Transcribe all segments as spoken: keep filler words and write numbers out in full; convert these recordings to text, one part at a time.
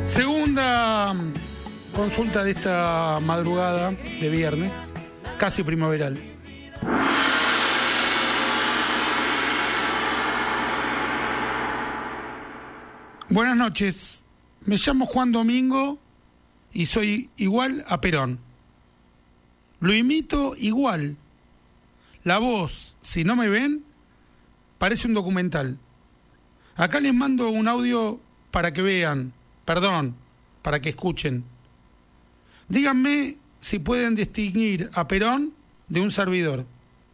Segunda consulta de esta madrugada de viernes, casi primaveral. Buenas noches, me llamo Juan Domingo y soy igual a Perón. Lo imito igual. La voz, si no me ven, parece un documental. Acá les mando un audio para que vean, perdón, para que escuchen. Díganme si pueden distinguir a Perón de un servidor.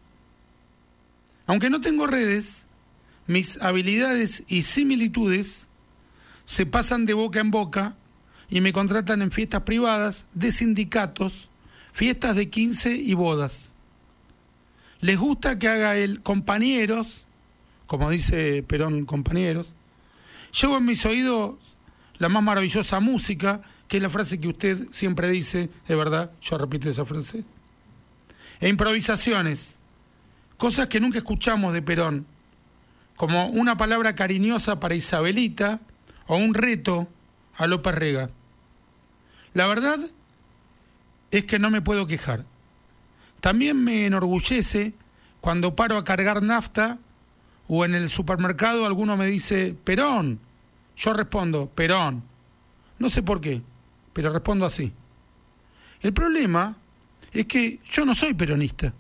Aunque no tengo redes, mis habilidades y similitudes se pasan de boca en boca y me contratan en fiestas privadas, de sindicatos, fiestas de quince y bodas. Les gusta que haga el compañeros, como dice Perón, compañeros. Llevo en mis oídos la más maravillosa música, que es la frase que usted siempre dice, es verdad, yo repito esa frase. E improvisaciones, cosas que nunca escuchamos de Perón, como una palabra cariñosa para Isabelita o un reto a López Rega. La verdad es que no me puedo quejar. También me enorgullece cuando paro a cargar nafta o en el supermercado alguno me dice, Perón. Yo respondo, Perón. No sé por qué, pero respondo así. El problema es que yo no soy peronista.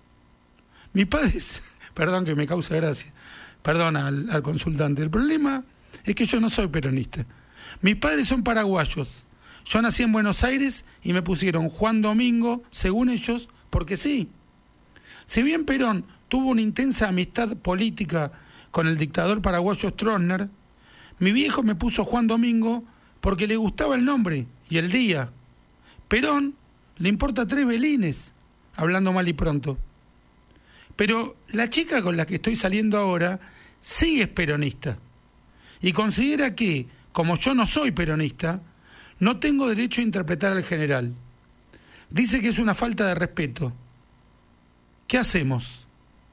Mi padre es, perdón que me causa gracia, perdón al, al consultante. El problema es que yo no soy peronista. Mis padres son paraguayos. Yo nací en Buenos Aires y me pusieron Juan Domingo, según ellos, porque sí. Si bien Perón tuvo una intensa amistad política con el dictador paraguayo Stroessner, mi viejo me puso Juan Domingo porque le gustaba el nombre y el día. Perón le importa tres belines, hablando mal y pronto. Pero la chica con la que estoy saliendo ahora sí es peronista y considera que, como yo no soy peronista, no tengo derecho a interpretar al general. Dice que es una falta de respeto. ¿Qué hacemos?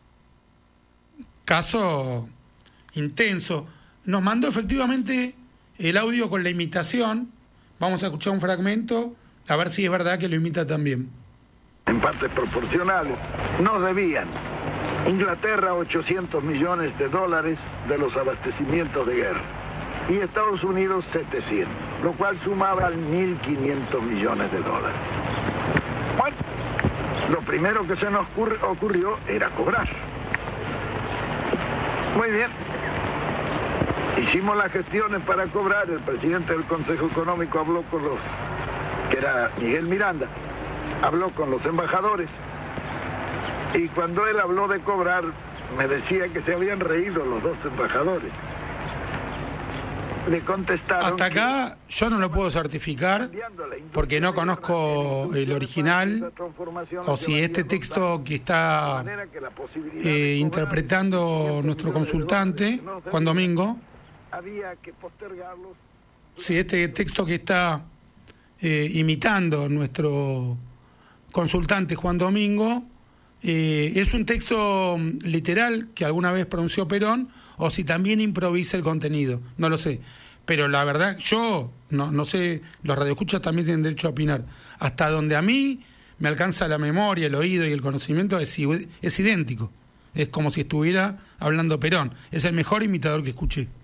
Caso intenso. Nos mandó efectivamente el audio con la imitación. Vamos a escuchar un fragmento, a ver si es verdad que lo imita también. En partes proporcionales, nos debían Inglaterra ochocientos millones de dólares de los abastecimientos de guerra y Estados Unidos setecientos, lo cual sumaba mil quinientos millones de dólares. Bueno, lo primero que se nos ocurrió era cobrar. Muy bien. Hicimos las gestiones para cobrar, el presidente del Consejo Económico habló con los, que era Miguel Miranda, habló con los embajadores, y cuando él habló de cobrar, me decía que se habían reído los dos embajadores. Le contestaron... Hasta acá yo no lo puedo certificar porque no conozco el original o si este texto que está eh, interpretando nuestro consultante, Juan Domingo, si este texto que está eh, imitando nuestro consultante Juan Domingo eh, es un texto literal que alguna vez pronunció Perón o si también improvisa el contenido, no lo sé. Pero la verdad, yo no, no sé, los radioescuchas también tienen derecho a opinar. Hasta donde a mí me alcanza la memoria, el oído y el conocimiento, es, es idéntico. Es como si estuviera hablando Perón. Es el mejor imitador que escuché.